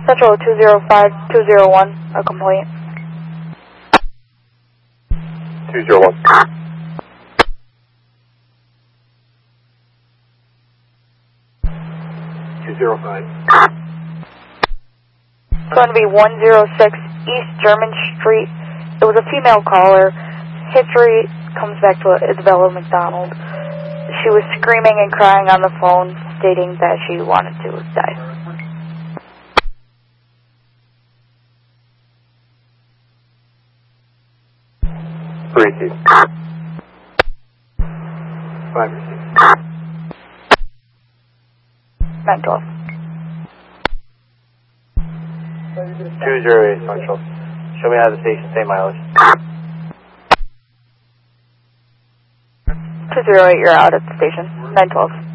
Central 205-201, a complaint. 201. It's going to be 106 East German Street. It was a female caller. History comes back to Isabella McDonald. She was screaming and crying on the phone, stating that she wanted to die. Receive. 5 receive. 912. 208 Central. Show me how the station, same mileage. 208, you're out at the station. 912.